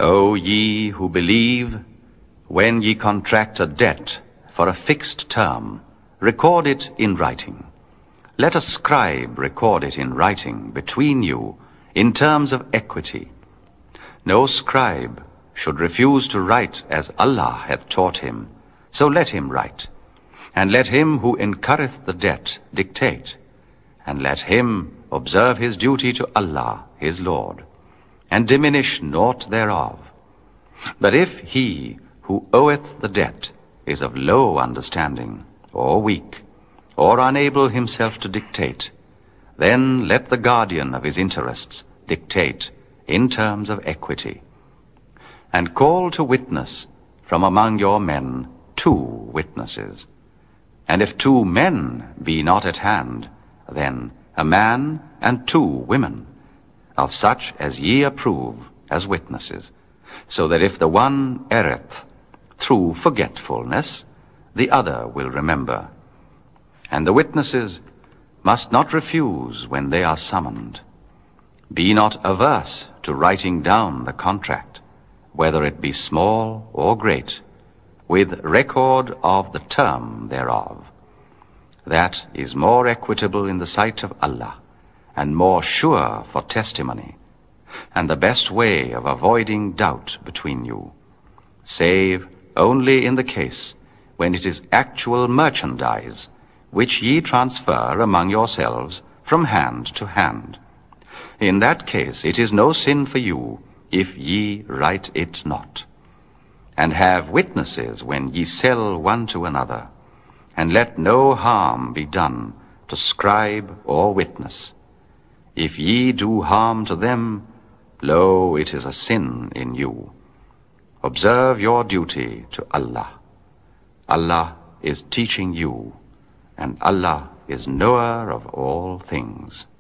O ye who believe, when ye contract a debt for a fixed term, record it in writing. Let a scribe record it in writing between you in terms of equity. No scribe should refuse to write as Allah hath taught him, so let him write. And let him who incurreth the debt dictate, and let him observe his duty to Allah his Lord, and diminish naught thereof. But if he who oweth the debt is of low understanding, or weak, or unable himself to dictate, then let the guardian of his interests dictate in terms of equity. And call to witness from among your men 2 witnesses. And if 2 men be not at hand, then a man and 2 women, of such as ye approve as witnesses, so that if the one erreth through forgetfulness, the other will remember. And the witnesses must not refuse when they are summoned. Be not averse to writing down the contract, whether it be small or great, with record of the term thereof. That is more equitable in the sight of Allah, and more sure for testimony, and the best way of avoiding doubt between you, save only in the case when it is actual merchandise, which ye transfer among yourselves from hand to hand. In that case it is no sin for you, if ye write it not. And have witnesses when ye sell one to another, and let no harm be done to scribe or witness. If ye do harm to them, lo, it is a sin in you. Observe your duty to Allah. Allah is teaching you, and Allah is knower of all things.